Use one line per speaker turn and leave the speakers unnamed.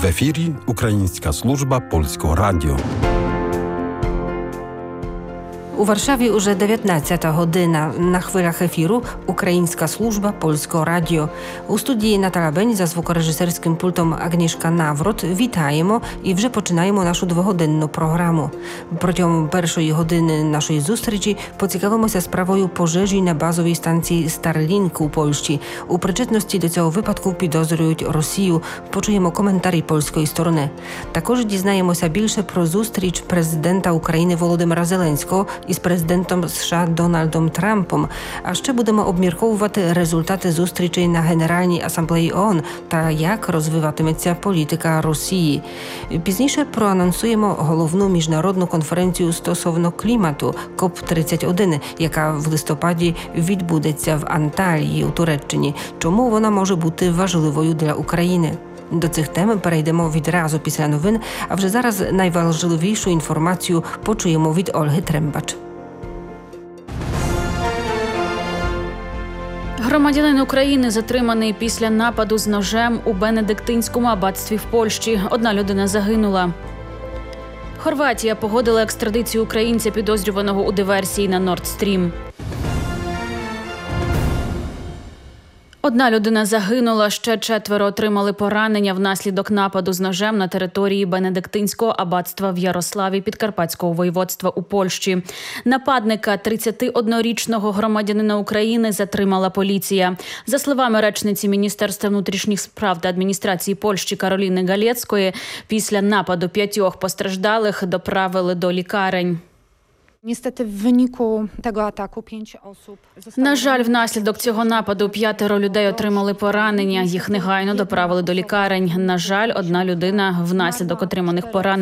В ефірі Українська служба Польського радіо.
У Варшаві уже 19 година. На хвилях ефіру Українська служба Польського радіо. У студії Наталя Бень, за звукорежисерським пультом Агнішка Наврот. Вітаємо і вже починаємо нашу двогодинну програму. Протягом першої години нашої зустрічі поцікавимося справою пожежі на базовій станції Starlink у Польщі. У причетності до цього випадку підозрюють Росію. Почуємо коментарі польської сторони. Також дізнаємося більше про зустріч президента України Володимира Зеленського із президентом США Дональдом Трампом. А ще будемо обмірковувати результати зустрічей на Генеральній асамблеї ООН та як розвиватиметься політика Росії. Пізніше проанонсуємо головну міжнародну конференцію стосовно клімату КОП-31, яка в листопаді відбудеться в Анталії у Туреччині. Чому вона може бути важливою для України? До цих тем перейдемо відразу після новин, а вже зараз найважливішу інформацію почуємо від Ольги Трембач.
Громадянин України затриманий після нападу з ножем у Бенедиктинському аббатстві в Польщі. Одна людина загинула. Хорватія погодила екстрадицію українця, підозрюваного у диверсії на Nord Stream. Одна людина загинула, ще 4 отримали поранення внаслідок нападу з ножем на території Бенедиктинського аббатства в Ярославі Підкарпатського воєводства у Польщі. Нападника, 31-річного громадянина України, затримала поліція. За словами речниці Міністерства внутрішніх справ та адміністрації Польщі Кароліни Галєцької, після нападу 5 постраждалих доправили до лікарень. На жаль, внаслідок цього нападу 5 людей отримали поранення. Їх негайно доправили до лікарень. На жаль, одна людина внаслідок отриманих поранень